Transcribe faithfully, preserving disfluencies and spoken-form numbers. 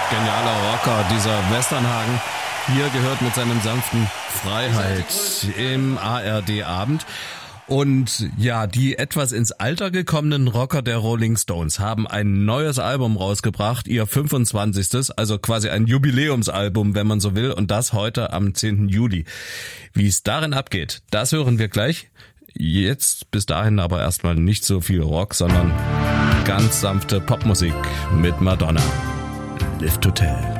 Genialer Rocker, dieser Westernhagen. Hier gehört mit seinem sanften Freiheit im A R D-Abend. Und ja, die etwas ins Alter gekommenen Rocker der Rolling Stones haben ein neues Album rausgebracht, ihr fünfundzwanzigstes, also quasi ein Jubiläumsalbum, wenn man so will, und das heute am zehnten Juli. Wie es darin abgeht, das hören wir gleich. Jetzt bis dahin aber erstmal nicht so viel Rock, sondern ganz sanfte Popmusik mit Madonna. Live to Tell.